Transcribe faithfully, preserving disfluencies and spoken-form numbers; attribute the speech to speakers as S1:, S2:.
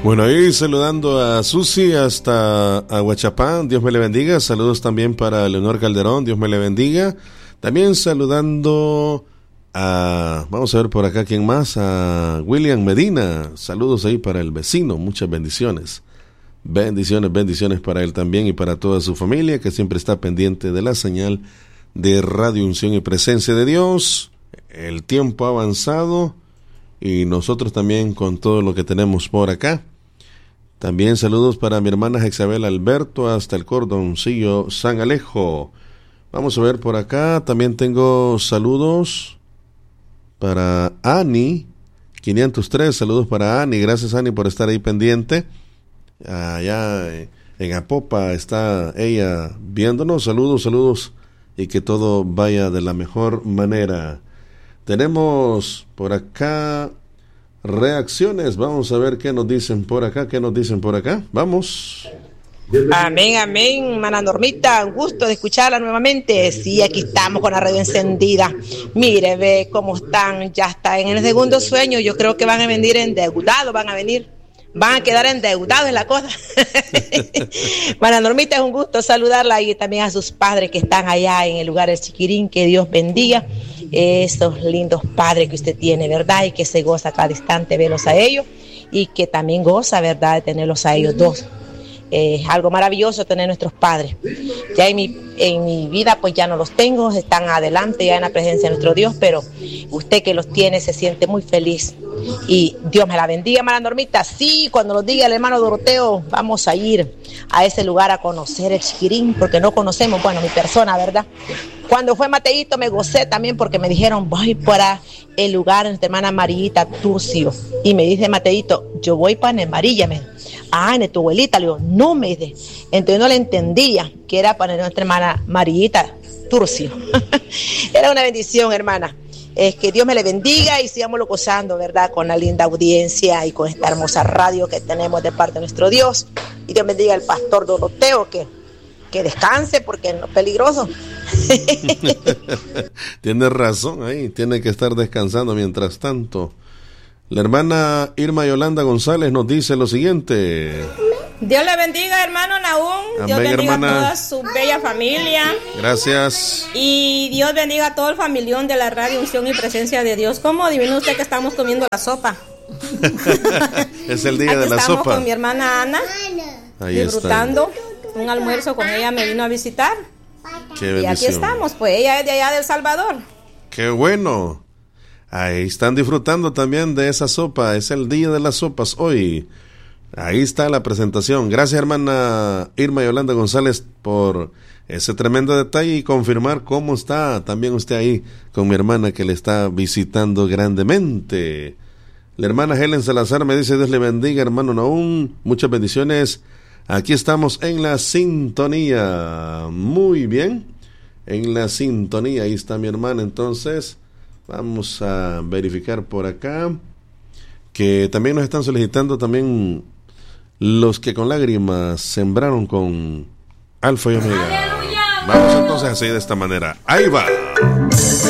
S1: Bueno, ahí saludando a Susi hasta Aguachapán, Dios me le bendiga. Saludos también para Leonor Calderón, Dios me le bendiga. También saludando a, vamos a ver por acá quién más, a William Medina. Saludos ahí para el vecino, muchas bendiciones. Bendiciones, bendiciones para él también y para toda su familia que siempre está pendiente de la señal de Radio Unción y Presencia de Dios. El tiempo ha avanzado y nosotros también con todo lo que tenemos por acá. También saludos para mi hermana Jexabel Alberto hasta el Cordoncillo San Alejo. Vamos a ver por acá. También tengo saludos para Ani quinientos tres. Saludos para Ani. Gracias, Ani, por estar ahí pendiente. Allá en Apopa está ella viéndonos. Saludos, saludos y que todo vaya de la mejor manera. Tenemos por acá reacciones. Vamos a ver qué nos dicen por acá, qué nos dicen por acá. Vamos.
S2: Amén, amén, hermana Normita, un gusto de escucharla nuevamente. Sí, aquí estamos con la radio encendida. Mire, ve cómo están, ya está en el segundo sueño. Yo creo que van a venir endeudados, van a venir, van a quedar endeudados en la cosa. Hermana Normita, es un gusto saludarla y también a sus padres que están allá en el lugar del Chiquirín. Que Dios bendiga esos lindos padres que usted tiene, ¿verdad? Y que se goza cada instante verlos a ellos y que también goza, ¿verdad?, de tenerlos a ellos dos. Es eh, algo maravilloso tener nuestros padres. Ya en mi, en mi vida pues ya no los tengo, están adelante ya en la presencia de nuestro Dios, pero usted que los tiene se siente muy feliz y Dios me la bendiga, hermana Normita. Sí, cuando nos diga el hermano Doroteo, vamos a ir a ese lugar a conocer el Chiquirín, porque no conocemos, bueno, mi persona, ¿verdad? Cuando fue Mateito me gocé también porque me dijeron, voy para el lugar de nuestra hermana Marillita Turcio, y me dice Mateito, yo voy para Nemarilla, me ah, en tu abuelita, le digo, no me dice. Entonces no le entendía que era para nuestra hermana Marillita Turcio. Era una bendición, hermana. Es que Dios me le bendiga y sigamos gozando, ¿verdad?, con la linda audiencia y con esta hermosa radio que tenemos de parte de nuestro Dios. Y Dios bendiga al pastor Doroteo, que, que descanse porque no es peligroso.
S1: Tiene razón ahí, tiene que estar descansando mientras tanto. La hermana Irma Yolanda González nos dice lo siguiente.
S3: Dios le bendiga, hermano Nahum. Amén, Dios bendiga hermana. A toda su bella familia.
S1: Gracias.
S3: Y Dios bendiga a todo el familión de la Radio Unción y Presencia de Dios. ¿Cómo adivina usted que estamos comiendo la sopa?
S1: Es el día
S3: Aquí
S1: de la sopa.
S3: Estamos con mi hermana Ana, Ahí disfrutando está. Un almuerzo con ella, me vino a visitar.
S1: Qué bendición.
S3: Y aquí estamos, pues ella es de allá de El Salvador.
S1: Qué bueno. Ahí están disfrutando también de esa sopa. Es el día de las sopas hoy. Ahí está la presentación. Gracias, hermana Irma Yolanda González, por ese tremendo detalle y confirmar cómo está también usted ahí con mi hermana que le está visitando grandemente. La hermana Helen Salazar me dice, Dios le bendiga, hermano Nahum. Muchas bendiciones. Aquí estamos en la sintonía. Muy bien. En la sintonía. Ahí está mi hermana. Entonces, vamos a verificar por acá que también nos están solicitando también los que con lágrimas sembraron con Alfa y Omega. ¡Aleluya! Vamos entonces así de esta manera. Ahí va.